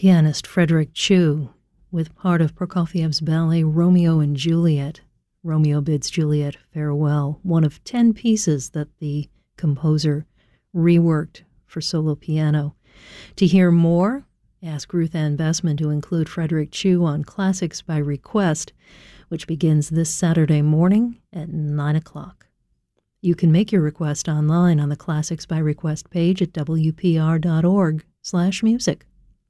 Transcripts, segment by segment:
Pianist Frederick Chu with part of Prokofiev's ballet Romeo and Juliet. Romeo bids Juliet farewell, one of 10 pieces that the composer reworked for solo piano. To hear more, ask Ruth Ann Bessman to include Frederick Chu on Classics by Request, which begins this Saturday morning at 9 o'clock. You can make your request online on the Classics by Request page at wpr.org/music.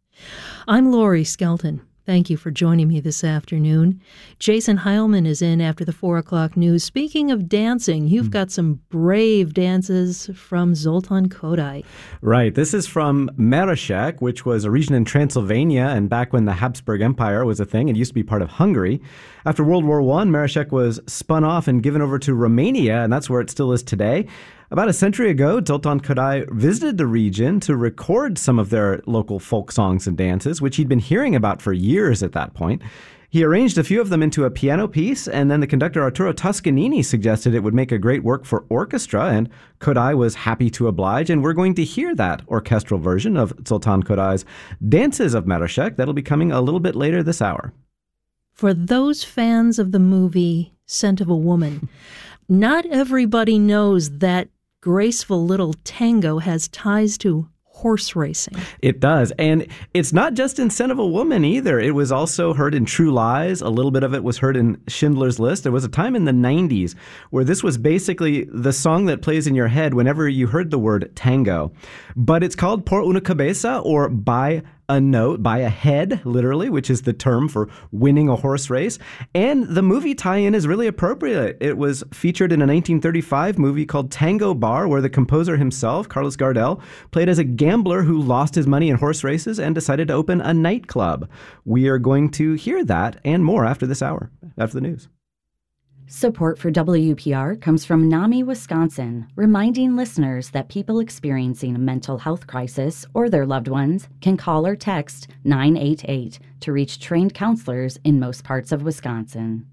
I'm Laurie Skelton. Thank you for joining me this afternoon. Jason Heilman is in after the 4 o'clock news. Speaking of dancing, you've got some brave dances from Zoltan Kodály. Right. This is from Marosek, which was a region in Transylvania, and back when the Habsburg Empire was a thing, it used to be part of Hungary. After World War I, Marosek was spun off and given over to Romania, and that's where it still is today. About a century ago, Zoltan Kodály visited the region to record some of their local folk songs and dances, which he'd been hearing about for years at that point. He arranged a few of them into a piano piece, and then the conductor Arturo Toscanini suggested it would make a great work for orchestra, and Kodály was happy to oblige, and we're going to hear that orchestral version of Zoltan Kodály's Dances of Marosek. That'll be coming a little bit later this hour. For those fans of the movie Scent of a Woman, not everybody knows that graceful little tango has ties to horse racing. It does. And it's not just in Scent of a Woman either. It was also heard in True Lies. A little bit of it was heard in Schindler's List. There was a time in the 90s where this was basically the song that plays in your head whenever you heard the word tango. But it's called Por una cabeza, or by a note, by a head, literally, which is the term for winning a horse race. And the movie tie-in is really appropriate. It was featured in a 1935 movie called Tango Bar, where the composer himself, Carlos Gardel, played as a gambler who lost his money in horse races and decided to open a nightclub. We are going to hear that and more after this hour, after the news. Support for WPR comes from NAMI, Wisconsin, reminding listeners that people experiencing a mental health crisis or their loved ones can call or text 988 to reach trained counselors in most parts of Wisconsin.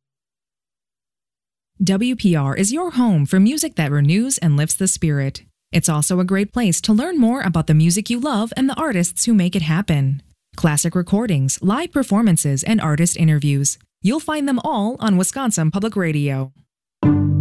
WPR is your home for music that renews and lifts the spirit. It's also a great place to learn more about the music you love and the artists who make it happen. Classic recordings, live performances, and artist interviews. You'll find them all on Wisconsin Public Radio.